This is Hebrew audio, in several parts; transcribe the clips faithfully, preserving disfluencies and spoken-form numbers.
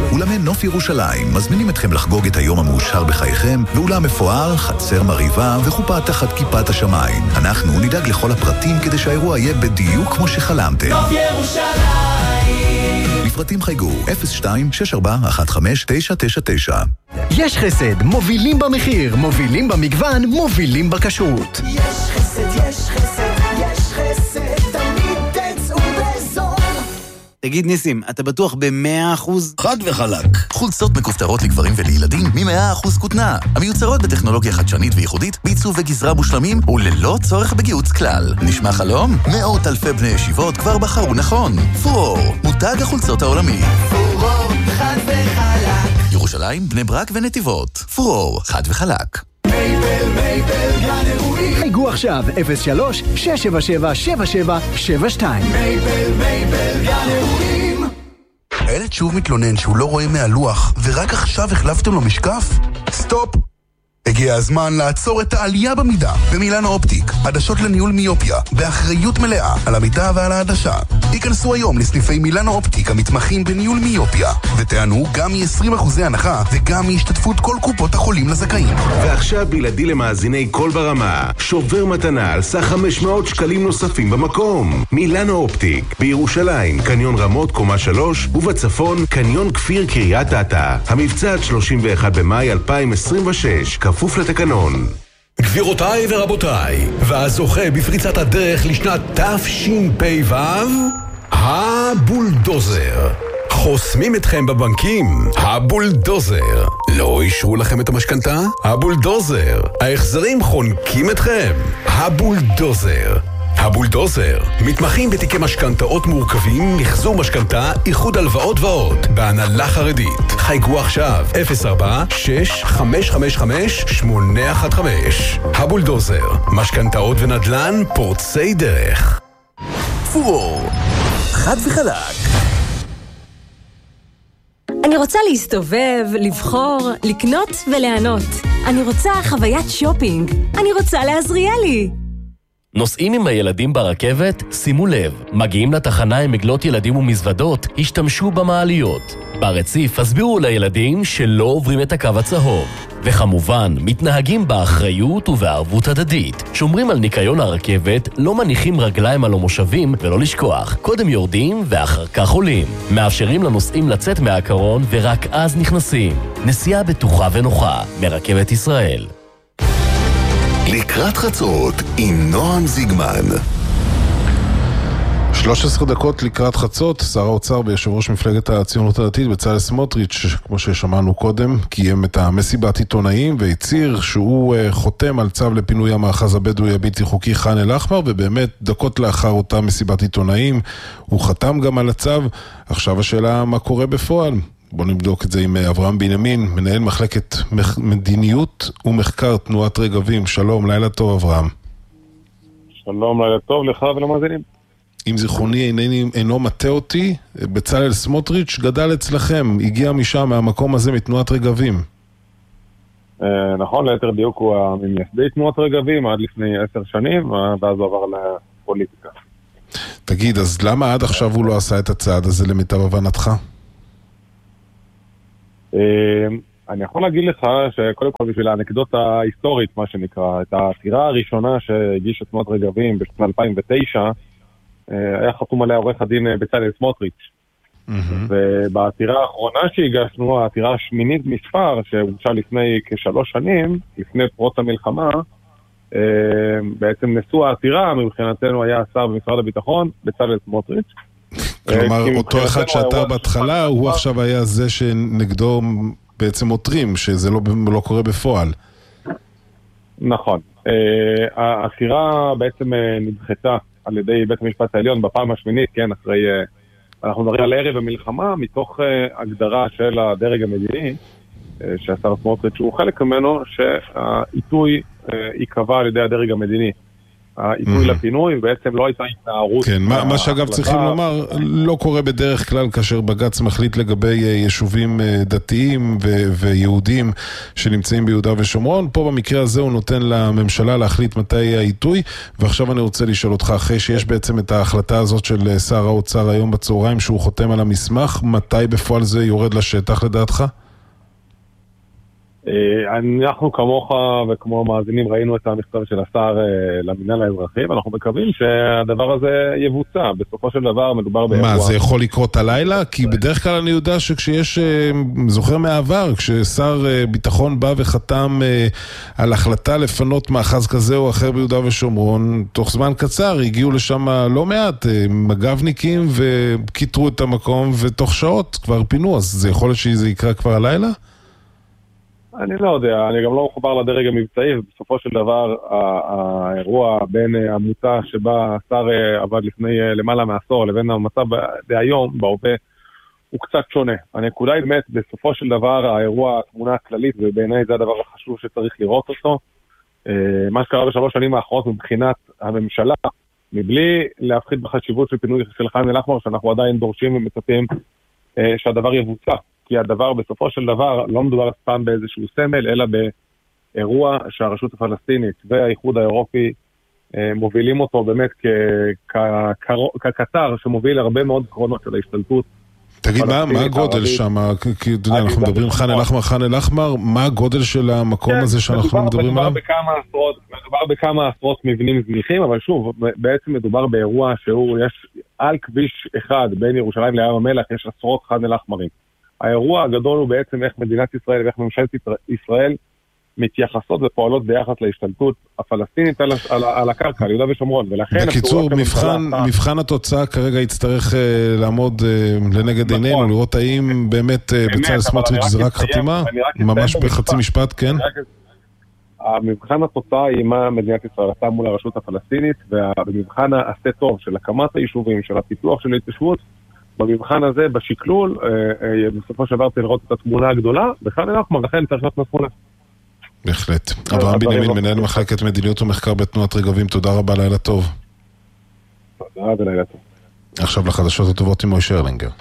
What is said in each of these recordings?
אולמי נוף ירושלים מזמינים אתכם לחגוג את היום המאושר בחייכם, ואולם מפואר, חצר מריבה וחופה תחת כיפת השמיים. אנחנו נדאג לכל הפרטים כדי שהאירוע יהיה בדיוק כמו שחלמתם. נוף ירושלים. לפרטים חייגו אפס שתיים שש ארבע אחת חמש תשע תשע תשע. יש חסד, מובילים במחיר, מובילים במגוון, מובילים בכשרות. יש חסד, יש חסד, יש חסד, תמיד תצאו באזור. תגיד ניסים, אתה בטוח ב-מאה אחוז? חד וחלק. חולצות מכופתרות לגברים ולילדים מ-מאה אחוז כותנה. המיוצרות בטכנולוגיה חדשנית וייחודית, בעיצוב וגזרה מושלמים וללא צורך בגיוץ כלל. נשמע חלום? מאות אלפי בני ישיבות כבר בחרו נכון. פורור, מותג החולצות העולמי. פורור, חד וחלק. ירושלים, בני ברק ונתיבות. פורור, חד וחלק. מייבל, מייבל, גן אירועים. חייגו עכשיו אפס שלוש שש שבע שבע שבע שבע שבע שתיים. מייבל, מייבל, גן אירועים. הילד שוב מתלונן שהוא לא רואה מהלוח, ורק עכשיו החלפתם לו משקף? סטופ! הגיע הזמן לעצור את העלייה במידה במילאנו אופטיק, עדשות לניהול מיופיה, באחריות מלאה על המידה ועל העדשה. היכנסו היום לסניפי מילאנו אופטיק המתמחים בניהול מיופיה, ותענו גם מ-עשרים אחוז הנחה וגם מהשתתפות כל קופות החולים לזכאים. ועכשיו בלעדי למאזיני כל ברמה, שובר מתנה על סך חמש מאות שקלים נוספים במקום. מילאנו אופטיק, בירושלים, קניון רמות קומה שלוש, ובצפון, קניון כפיר קריית אתא. המבצע עד שלושים ואחד במאי אלפיים עשרים ושש, כפוף לתקנון. גבירותיי ורבותיי, והזוכה בפריצת הדרך לשנת תשפ"ו, הבולדוזר. חוסמים אתכם בבנקים, הבולדוזר. לא אישרו לכם את המשכנתה? הבולדוזר. ההחזרים חונקים אתכם? הבולדוזר. הבולדוזר, מתמחים בתיקי משכנתאות מורכבים, מחזור משכנתה, איחוד הלוואות ועוד, בהנהלה חרדית. חייגו עכשיו אפס ארבע שש חמש חמש חמש שמונה אחת חמש. הבולדוזר, משכנתאות ונדל"ן פורצי דרך. פורור, חד וחלק. אני רוצה להסתובב, לבחור, לקנות וליהנות. אני רוצה חוויית שופינג. אני רוצה לעזריאלי. נוסעים עם הילדים ברכבת? שימו לב, מגיעים לתחנה עם מגלות ילדים ומזוודות, השתמשו במעליות. ברציף הסבירו לילדים שלא עוברים את הקו הצהוב. וכמובן, מתנהגים באחריות ובערבות הדדית. שומרים על ניקיון הרכבת, לא מניחים רגליים על המושבים ולא לשכוח. קודם יורדים ואחר כך עולים. מאפשרים לנוסעים לצאת מהקרון ורק אז נכנסים. נסיעה בטוחה ונוחה מרכבת ישראל. לקראת חצות עם נועם זיגמן. שלוש עשרה דקות לקראת חצות, שר האוצר ויושב ראש מפלגת הציונות הדתית בצלאל סמוטריץ', כמו ששמענו קודם, קיים את המסיבת עיתונאים והצהיר שהוא חותם על צו לפינוי המאחז הבדואי הבלתי חוקי ח'אן אל-אחמר, ובאמת דקות לאחר אותה מסיבת עיתונאים הוא חתם גם על הצו. עכשיו השאלה מה קורה בפועל. בואו נבדוק את זה עם אברהם בנימין, מנהל מחלקת מדיניות ומחקר תנועת רגבים. שלום, לילה טוב אברהם. שלום, לילה טוב לך ולמאזינים. אם זיכרוני אינני, אינו מטה אותי, בצלאל סמוטריץ' גדל אצלכם, הגיע משם, מהמקום הזה, מתנועת רגבים. אה, נכון, ליתר דיוק הוא ממייסדי תנועת רגבים עד לפני עשר שנים, ואז הוא עבר לפוליטיקה. תגיד, אז למה עד עכשיו הוא לא עשה את הצעד הזה למיטב הבנתך? אני יכול להגיד לך שקודם כל בשביל האנקדוטה ההיסטורית, מה שנקרא, את העתירה הראשונה שהגישה תנועת רגבים בשנת אלפיים ותשע, היה חתום עליה עורך הדין בצלאל סמוטריץ'. ובעתירה האחרונה שהגשנו, העתירה השמינית מספר, שהוגשה לפני כשלוש שנים, לפני פרוץ המלחמה, בעצם נשוא העתירה, מבחינתנו היה השר במשרד הביטחון, בצלאל סמוטריץ'. כלומר, אותו אחד שאתה בהתחלה, הוא עכשיו היה זה שנגדו בעצם עותרים, שזה לא קורה בפועל. נכון. העתירה בעצם נדחתה על ידי בית המשפט העליון בפעם השמינית, כן, אחרי, אנחנו מדברים על ערב המלחמה, מתוך הגדרה של הדרג המדיני, שהשר סמוטריץ' הוא חלק ממנו, שהעיתוי ייקבע על ידי הדרג המדיני. העיתוי לפינוי, ובעצם לא הייתה התנערות. כן, מה, מה שאגב צריכים לומר, לא קורה בדרך כלל כאשר בג"ץ מחליט לגבי יישובים דתיים ו- ויהודים שנמצאים ביהודה ושומרון. פה במקרה הזה הוא נותן לממשלה להחליט מתי העיתוי, ועכשיו אני רוצה לשאול אותך, אחרי שיש בעצם את ההחלטה הזאת של שר האוצר היום בצהריים שהוא חותם על המסמך, מתי בפועל זה יורד לשטח לדעתך? אנחנו כמוך וכמו המאזינים ראינו את המכתב של השר למינהל האזרחי, ואנחנו מקווים שהדבר הזה יבוצע. בסופו של דבר מדובר באירוע. מה, זה יכול לקרות הלילה? כי בדרך כלל אני יודע שכשיש, זוכר מהעבר, כששר ביטחון בא וחתם על החלטה לפנות מאחז כזה או אחר ביהודה ושומרון, תוך זמן קצר הגיעו לשם לא מעט מג"בניקים וכיתרו את המקום, ותוך שעות כבר פינו. אז זה יכול להיות שזה יקרה כבר הלילה? אני לא יודע, אני גם לא מחובר לדרג המבצעי, ובסופו של דבר האירוע בין עמותה שבה השר עבד לפני למעלה מעשור לבין המצב היום, בהווה, הוא קצת שונה. הנקודה היא באמת, בסופו של דבר האירוע, התמונה הכללית, ובעיניי זה הדבר החשוב שצריך לראות אותו, מה שקרה בשלוש שנים האחרונות מבחינת הממשלה, מבלי להפחית בחשיבות של פינוי של ח'אן אל-אחמר, שאנחנו עדיין דורשים ומצפים שהדבר יבוצע. כי הדבר בסופו של דבר לא מדובר פעם באיזשהו סמל, אלא באירוע שהרשות הפלסטינית והאיחוד האירופי מובילים אותו באמת כקטר שמוביל הרבה מאוד קרונות של ההשתלטות. תגיד, מה הגודל שם? כי אנחנו מדברים ח'אן אל-אחמר, ח'אן אל-אחמר, מה הגודל של המקום הזה שאנחנו מדברים עליו? מדובר בכמה עשרות מבנים זניחים, אבל שוב, בעצם מדובר באירוע שהוא, יש על כביש אחד בין ירושלים לים המלח, יש עשרות ח'אן אל-אחמרים. האירוע הגדול הוא בעצם איך מדינת ישראל ואיך ממשלת ישראל מתייחסות ופועלות ביחס להשתלטות הפלסטינית על, על, על הקרקע, על יהודה ושומרון. ולכן בקיצור, מבחן, מבחן התוצאה כרגע יצטרך uh, לעמוד uh, לנגד נכון. עינינו, לראות האם באמת uh, בצלאל סמוטריץ' זה רק חתימה, ממש בחצי משפט, כן? המבחן התוצאה היא מה מדינת ישראל עשתה מול הרשות הפלסטינית, ובמבחן העשה טוב של הקמת היישובים, של הפיתוח של ההתיישבות, במבחן הזה, בשקלול, בסופו של דבר לראות את התמונה הגדולה, וכאן אנחנו, לכן צריך להיות נתמונה. בהחלט. אברהם בנימין, מנהל מחלקת מדיניות ומחקר בתנועת רגבים, תודה רבה, לילה טוב. תודה ולילה טוב. עכשיו לחדשות הטובות עם מוישה ארלינגר.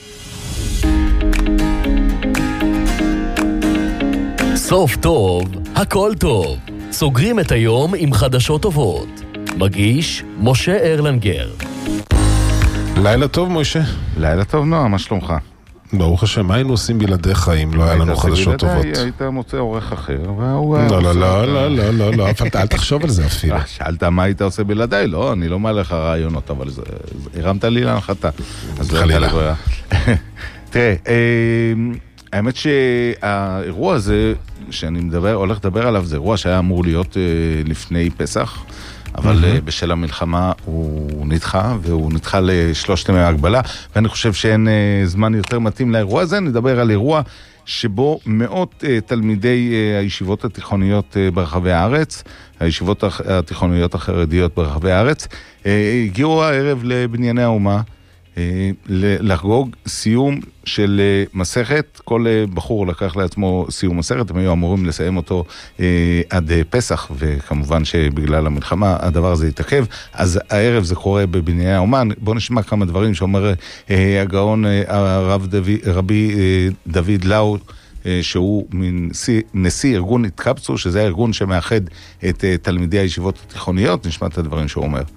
סוף טוב, הכל טוב. סוגרים את היום עם חדשות טובות. מגיש משה ארלינגר. לילה טוב, מוישה. לילה טוב, נועה, מה שלומך? ברוך השם, מה היינו עושים בלעדיך אם לא היה לנו חדשות טובות? היית מוצא עורך אחר. לא, לא, לא, לא, לא, לא, לא, אל תחשוב על זה אפילו. שאלת מה היית עושה בלעדיי? לא, אני לא מעלה לך רעיונות, אבל הרמת לי להנחתה. חלילה. תראה, האמת שהאירוע הזה, שאני הולך לדבר עליו, זה אירוע שהיה אמור להיות לפני פסח, אבל mm-hmm. בשל המלחמה הוא נדחה, והוא נדחה לשלושת ימי ההגבלה, ואני חושב שאין uh, זמן יותר מתאים לאירוע הזה. נדבר על אירוע שבו מאות uh, תלמידי uh, הישיבות התיכוניות uh, ברחבי הארץ, הישיבות התיכוניות החרדיות ברחבי הארץ, uh, הגיעו הערב לבנייני האומה, לחגוג סיום של מסכת. כל בחור לקח לעצמו סיום מסכת, הם היו אמורים לסיים אותו עד פסח, וכמובן שבגלל המלחמה הדבר הזה יתעכב. אז הערב זה קורה בבנייני האומה. בואו נשמע כמה דברים שאומר הגאון הרב רבי דוד לאו, שהוא נשיא ארגון התקבצו, שזה הארגון שמאחד את תלמידי הישיבות התיכוניות. נשמע את הדברים שהוא אומר.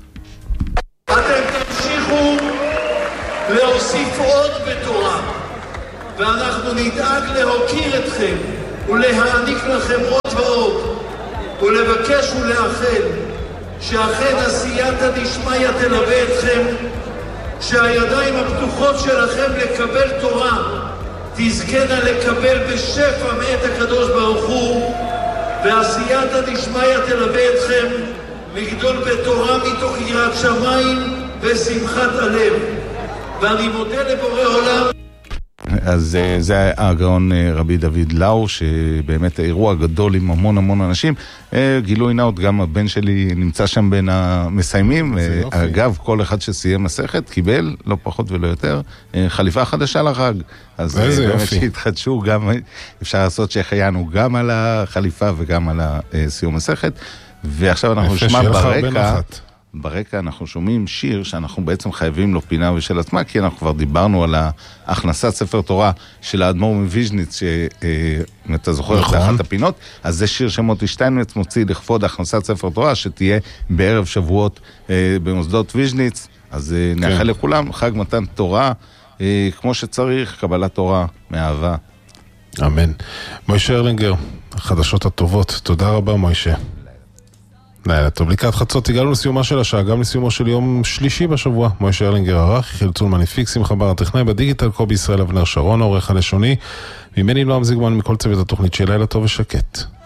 להוסיף עוד בתורה, ואנחנו נדאג להוקיר אתכם ולהעניק לכם עוד ועוד, ולבקש ולאחל שאכן עשייתא דשמיא תלווה אתכם, שהידיים הפתוחות שלכם לקבל תורה תזכנה לקבל בשפע מאת הקדוש ברוך הוא, ועשייתא דשמיא תלווה אתכם לגדול בתורה מתוך יראת שמיים ושמחת הלב. ואני מודה לבורא עולם. אז זה הגאון רבי דוד לאו, שבאמת האירוע גדול עם המון המון אנשים. גילוי נאות, גם הבן שלי נמצא שם בין המסיימים. אגב, כל אחד שסיים מסכת קיבל, לא פחות ולא יותר, חליפה חדשה לחג. אז באמת שהתחדשו, גם אפשר לעשות שהחיינו גם על החליפה וגם על סיום מסכת. ועכשיו אנחנו נשמע ברקע, ברקע אנחנו שומעים שיר שאנחנו בעצם חייבים לו פינה ושל עצמה, כי אנחנו כבר דיברנו על הכנסת ספר תורה של האדמו"ר מוויז'ניץ, שאם אתה זוכר את אחת הפינות, אז זה שיר שמוטי שטיינמץ מוציא לכבוד הכנסת ספר תורה, שתהיה בערב שבועות במוסדות ויז'ניץ, אז נאחל לכולם חג מתן תורה, כמו שצריך, קבלת תורה מאהבה. אמן. מוישה ארלינגר, החדשות הטובות, תודה רבה מוישה. לילה טוב, לקראת חצות, הגענו לסיומה של השעה, גם לסיומו של יום שלישי בשבוע. מוישה ארלינגר ערך, חיל צולמן הפיק, שמחה בר הטכנאי, בדיגיטל קובי ישראל אבנר שרון, העורך הלשוני, ממני נועם זיגמן מכל צוות התוכנית של לילה טוב ושקט.